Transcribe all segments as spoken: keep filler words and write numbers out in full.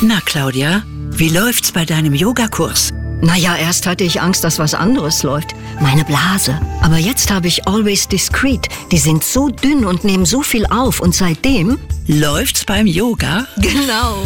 Na, Claudia, wie läuft's bei deinem Yogakurs? Naja, erst hatte ich Angst, dass was anderes läuft. Meine Blase. Aber jetzt habe ich Always Discreet. Die sind so dünn und nehmen so viel auf. Und seitdem... Läuft's beim Yoga? Genau.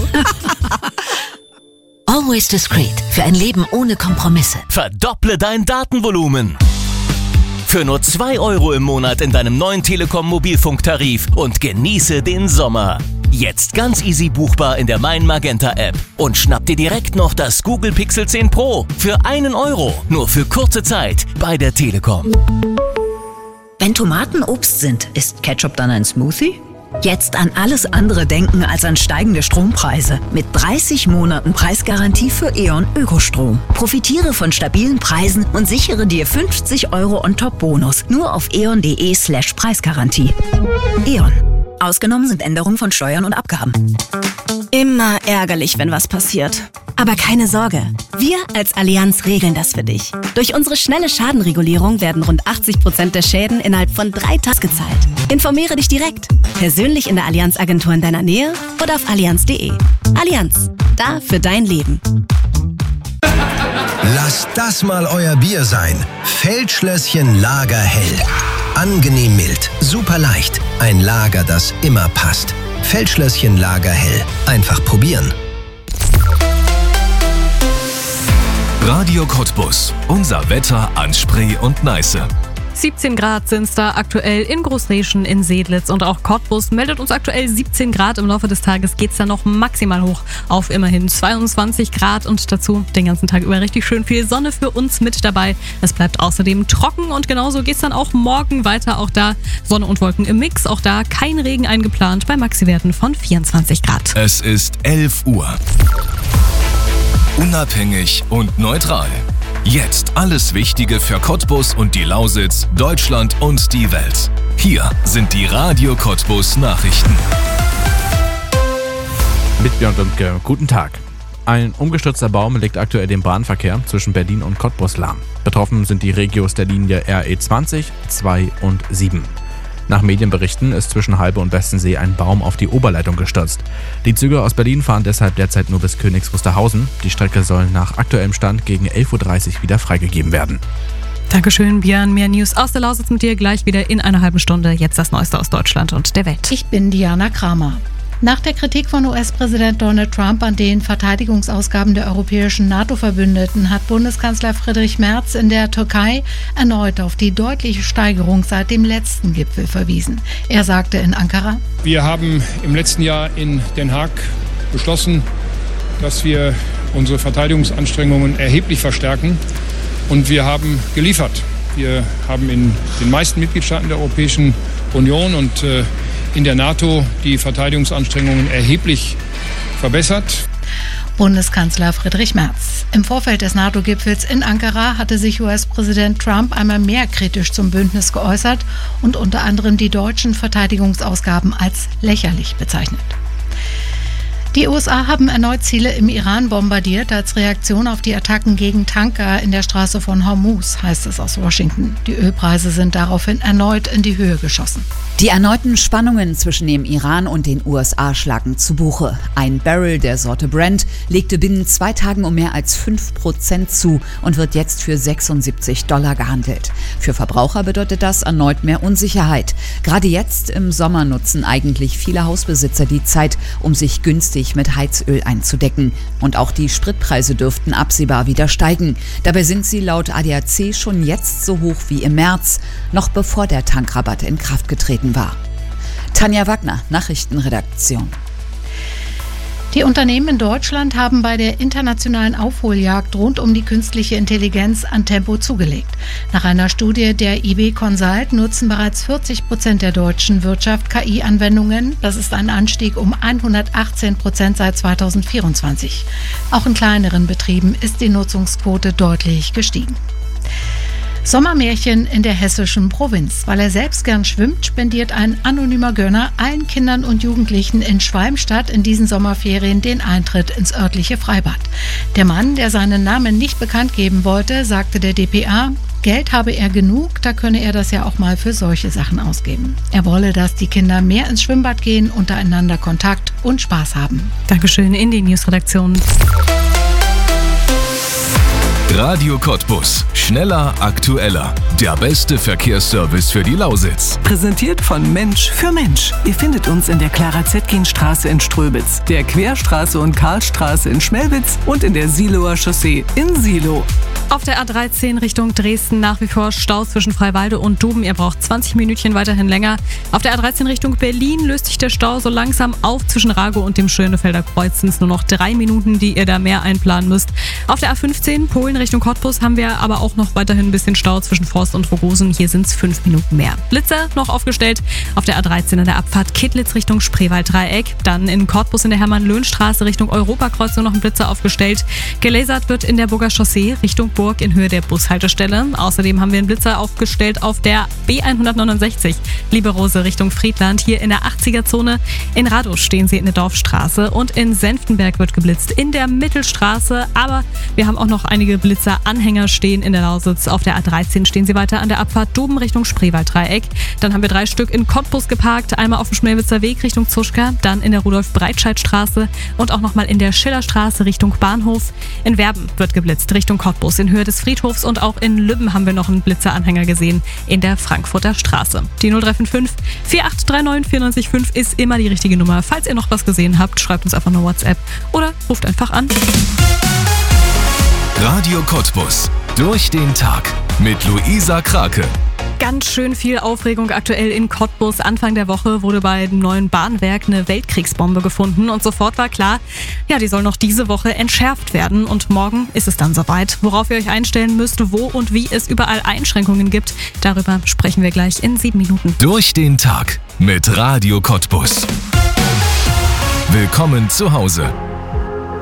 Always Discreet. Für ein Leben ohne Kompromisse. Verdopple dein Datenvolumen. Für nur zwei Euro im Monat in deinem neuen Telekom-Mobilfunktarif und genieße den Sommer. Jetzt ganz easy buchbar in der Mein Magenta App. Und schnapp dir direkt noch das Google Pixel zehn Pro für einen Euro. Nur für kurze Zeit bei der Telekom. Wenn Tomaten Obst sind, ist Ketchup dann ein Smoothie? Jetzt an alles andere denken als an steigende Strompreise. Mit dreißig Monaten Preisgarantie für E.ON Ökostrom. Profitiere von stabilen Preisen und sichere dir fünfzig Euro On-Top-Bonus. Nur auf eon.de slash Preisgarantie. E.ON. Ausgenommen sind Änderungen von Steuern und Abgaben. Immer ärgerlich, wenn was passiert. Aber keine Sorge, wir als Allianz regeln das für dich. Durch unsere schnelle Schadenregulierung werden rund achtzig Prozent der Schäden innerhalb von drei Tagen gezahlt. Informiere dich direkt, persönlich in der Allianz-Agentur in deiner Nähe oder auf allianz punkt de. Allianz, da für dein Leben. Lasst das mal euer Bier sein. Feldschlösschen Lagerhell. Angenehm mild, super leicht. Ein Lager, das immer passt. Feldschlösschen Lagerhell. Einfach probieren. Radio Cottbus. Unser Wetter an Spree und Neiße. siebzehn Grad sind es da aktuell in Großreschen, in Sedlitz und auch Cottbus meldet uns aktuell siebzehn Grad. Im Laufe des Tages geht es dann noch maximal hoch auf immerhin zweiundzwanzig Grad und dazu den ganzen Tag über richtig schön viel Sonne für uns mit dabei. Es bleibt außerdem trocken und genauso geht es dann auch morgen weiter. Auch da Sonne und Wolken im Mix, auch da kein Regen eingeplant bei Maxiwerten von vierundzwanzig Grad. Es ist elf Uhr. Unabhängig und neutral. Jetzt alles Wichtige für Cottbus und die Lausitz, Deutschland und die Welt. Hier sind die Radio Cottbus Nachrichten. Mit Björn Dümke, guten Tag. Ein umgestürzter Baum legt aktuell den Bahnverkehr zwischen Berlin und Cottbus lahm. Betroffen sind die Regios der Linie R E zwanzig, zwei und sieben. Nach Medienberichten ist zwischen Halbe und Westensee ein Baum auf die Oberleitung gestürzt. Die Züge aus Berlin fahren deshalb derzeit nur bis Königs Wusterhausen. Die Strecke soll nach aktuellem Stand gegen elf Uhr dreißig wieder freigegeben werden. Dankeschön, Björn. Mehr News aus der Lausitz mit dir gleich wieder in einer halben Stunde. Jetzt das Neueste aus Deutschland und der Welt. Ich bin Diana Kramer. Nach der Kritik von U S-Präsident Donald Trump an den Verteidigungsausgaben der europäischen NATO-Verbündeten hat Bundeskanzler Friedrich Merz in der Türkei erneut auf die deutliche Steigerung seit dem letzten Gipfel verwiesen. Er sagte in Ankara: Wir haben im letzten Jahr in Den Haag beschlossen, dass wir unsere Verteidigungsanstrengungen erheblich verstärken und wir haben geliefert. Wir haben in den meisten Mitgliedstaaten der Europäischen Union und äh, in der NATO die Verteidigungsanstrengungen erheblich verbessert. Bundeskanzler Friedrich Merz. Im Vorfeld des NATO-Gipfels in Ankara hatte sich U S-Präsident Trump einmal mehr kritisch zum Bündnis geäußert und unter anderem die deutschen Verteidigungsausgaben als lächerlich bezeichnet. Die U S A haben erneut Ziele im Iran bombardiert als Reaktion auf die Attacken gegen Tanker in der Straße von Hormuz, heißt es aus Washington. Die Ölpreise sind daraufhin erneut in die Höhe geschossen. Die erneuten Spannungen zwischen dem Iran und den U S A schlagen zu Buche. Ein Barrel der Sorte Brent legte binnen zwei Tagen um mehr als fünf Prozent zu und wird jetzt für sechsundsiebzig Dollar gehandelt. Für Verbraucher bedeutet das erneut mehr Unsicherheit. Gerade jetzt im Sommer nutzen eigentlich viele Hausbesitzer die Zeit, um sich günstig mit Heizöl einzudecken. Und auch die Spritpreise dürften absehbar wieder steigen. Dabei sind sie laut A D A C schon jetzt so hoch wie im März, noch bevor der Tankrabatt in Kraft getreten war. Tanja Wagner, Nachrichtenredaktion. Die Unternehmen in Deutschland haben bei der internationalen Aufholjagd rund um die künstliche Intelligenz an Tempo zugelegt. Nach einer Studie der I B Consult nutzen bereits vierzig Prozent der deutschen Wirtschaft K I-Anwendungen. Das ist ein Anstieg um hundertachtzehn Prozent seit zweitausendvierundzwanzig. Auch in kleineren Betrieben ist die Nutzungsquote deutlich gestiegen. Sommermärchen in der hessischen Provinz. Weil er selbst gern schwimmt, spendiert ein anonymer Gönner allen Kindern und Jugendlichen in Schwalmstadt in diesen Sommerferien den Eintritt ins örtliche Freibad. Der Mann, der seinen Namen nicht bekannt geben wollte, sagte der D P A: Geld habe er genug, da könne er das ja auch mal für solche Sachen ausgeben. Er wolle, dass die Kinder mehr ins Schwimmbad gehen, untereinander Kontakt und Spaß haben. Dankeschön in die Newsredaktion. Radio Cottbus. Schneller, aktueller. Der beste Verkehrsservice für die Lausitz. Präsentiert von Mensch für Mensch. Ihr findet uns in der Clara-Zetkin-Straße in Ströbitz, der Querstraße und Karlstraße in Schmelwitz und in der Siloer Chaussee in Silo. Auf der A dreizehn Richtung Dresden nach wie vor Stau zwischen Freiwalde und Duben. Ihr braucht zwanzig Minütchen weiterhin länger. Auf der A dreizehn Richtung Berlin löst sich der Stau so langsam auf. Zwischen Rago und dem Schönefelder Kreuz sind es nur noch drei Minuten, die ihr da mehr einplanen müsst. Auf der A fünfzehn Polen Richtung Cottbus haben wir aber auch noch weiterhin ein bisschen Stau zwischen Forst und Rogosen. Hier sind es fünf Minuten mehr. Blitzer noch aufgestellt auf der A dreizehn an der Abfahrt Kittlitz Richtung Spreewald-Dreieck. Dann in Cottbus in der Hermann-Löhn-Straße Richtung Europakreuzung noch ein Blitzer aufgestellt. Gelasert wird in der Burger Chaussee Richtung Burg in Höhe der Bushaltestelle. Außerdem haben wir einen Blitzer aufgestellt auf der B hundertneunundsechzig Lieberose Richtung Friedland. Hier in der achtziger-Zone. In Radosch stehen sie in der Dorfstraße und in Senftenberg wird geblitzt in der Mittelstraße. Aber wir haben auch noch einige Blitzer-Anhänger stehen in der Lausitz. Auf der A dreizehn stehen sie weiter an der Abfahrt Duben Richtung Spreewald-Dreieck. Dann haben wir drei Stück in Cottbus geparkt. Einmal auf dem Schmelwitzer Weg Richtung Zuschka, dann in der Rudolf-Breitscheid-Straße und auch nochmal in der Schillerstraße Richtung Bahnhof. In Werben wird geblitzt Richtung Cottbus in Höhe des Friedhofs und auch in Lübben haben wir noch einen Blitzeranhänger gesehen in der Frankfurter Straße. Die null drei fünf fünf vier acht drei neun vier neun fünf ist immer die richtige Nummer. Falls ihr noch was gesehen habt, schreibt uns einfach eine WhatsApp oder ruft einfach an. Radio Cottbus. Durch den Tag mit Luisa Krake. Ganz schön viel Aufregung aktuell in Cottbus. Anfang der Woche wurde bei dem neuen Bahnwerk eine Weltkriegsbombe gefunden und sofort war klar, ja, die soll noch diese Woche entschärft werden und morgen ist es dann soweit. Worauf ihr euch einstellen müsst, wo und wie es überall Einschränkungen gibt, darüber sprechen wir gleich in sieben Minuten. Durch den Tag mit Radio Cottbus. Willkommen zu Hause.